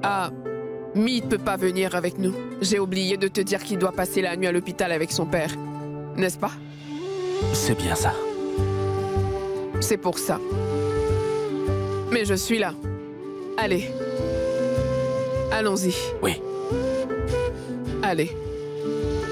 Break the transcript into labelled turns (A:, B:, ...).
A: Ah, Mead peut pas venir avec nous. J'ai oublié de te dire qu'il doit passer la nuit à l'hôpital avec son père. N'est-ce pas?
B: C'est bien ça.
A: C'est pour ça. Mais je suis là. Allez. Allons-y.
B: Oui.
A: Allez.